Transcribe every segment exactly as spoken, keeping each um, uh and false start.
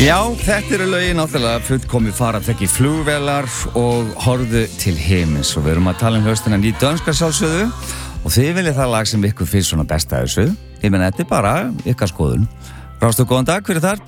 Já, þetta eru lögin náttúrulega fullkomið faratæki flugvélar og horfðu til himins og við erum að tala um hljóstina ný dönska sjálfsögðu og þið viljið það lag sem ykkur finnst svona besta þessu. Ég menn, þetta er bara ykkar skoðun. Rástu, góðan dag, hver er þar?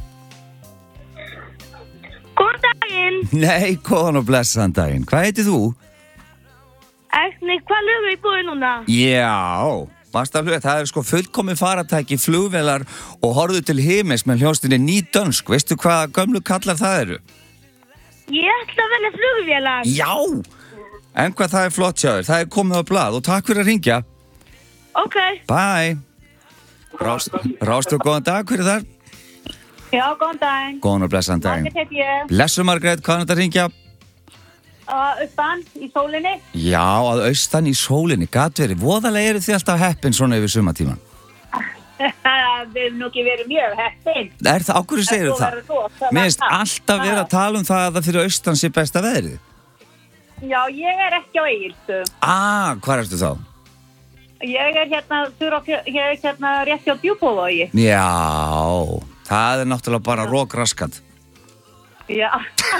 Góðan daginn. Nei, góðan og blessaðan daginn. Hvað heitir þú? Erni, hvað lögum við búið núna? Já, varst að hluga, það er sko fullkomið faratæki flugvélar og horfðu til himins með hljóstinni ný dönsk. Veistu hvað gömlu kallar það eru? Ég ætla að velja flugvélar. Já, en hvað það er flott hjá þér, það er komið á blað og takk fyrir að ringja. Ok. Bye. Rást, Rástu, góðan dag, hver er þar? Já, góðan daginn. Góðan og blessaðan daginn. Margrét heiti ég. Blessu Margrét, hvað er þetta að ringja? Uh, Austan, í sólinni. Já, að austan í sólinni, gat verið. Voðalega eru þið alltaf heppin svona yfir sumatíman. Við erum nú ekki verið mjög heppin. Er það, á hverju segir Svo það? verður svo, það Mér var finnst það. alltaf verið að tala um það að það fyrir austan sé besta veðrið. Já, ég er ekki á Egilsstöðum. Ah, hvað ertu þá? Ég er hérna, þurra, ég er hérna rétt hjá Djúpavogi. Já, það er náttúrulega bara rókraskat. Já.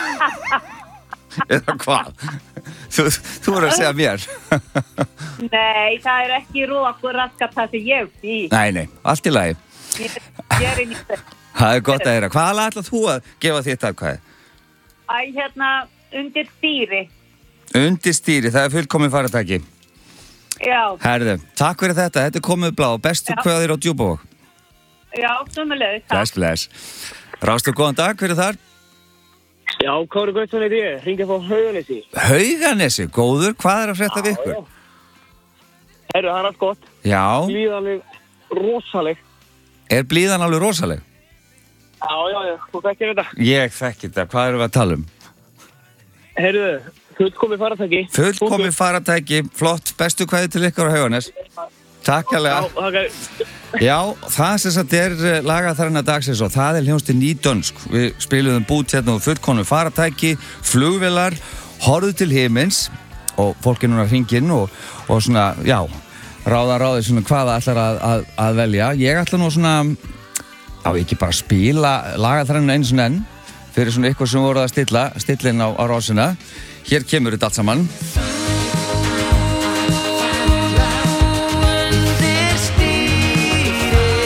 Eða hvað? Þú, þú voru að segja mér. Nei, það er ekki rókur raskat það sem ég í. Nei, nei, allt í lagi. Ég, ég er inn í þetta. Það er gott að heyra. Hvað ætlar þú að gefa þitt atkvæði? Æ, hérna, undir stýri. Undir stýri, það er fullkomið faratæki. Já. Herðu, takk fyrir þetta. Þetta er komið blá. Bestu kveðir á Djúpavog. Já, sömulegis. Bless, bless. Rástu, góðan dag, hver er þar? Já, Kári Gautsson heiti ég, hringja frá Hauganesi. Hauganesi, góður, hvað er að frétta við ykkur? Herru, það er allt gott. Já. Blíðaleg, rosaleg. Er blíðan alveg rosaleg? Já, já, já, þú þekkir þetta. Ég þekki þetta, hvað erum við að tala um? Herru, fullkomið faratæki. Fullkomið faratæki, flott, bestu kveðir til ykkur á Hauganes. Takk hérlega. Já, það er... Já, það sem sagt er lagað þarna dagsins og það er hljómsveit ný dönsk. Við spiluðum bút hérna og fullkomið faratæki, flugvélar, horfðu til himins og fólk er núna að hringja inn og, og svona, já, ráða ráði svona hvaða ætlar að, að, að velja. Ég ætla nú svona, á ekki bara spila lagað þarna eins og enn fyrir svona ykkur sem voru að stilla, stilla inn á, á rásina. Hér kemur þetta allt saman.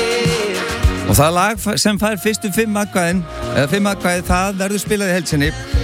Og það lag sem fær fyrstu fimm atkvæðin, eða fimm atkvæði, það verður spilað í heild sinni.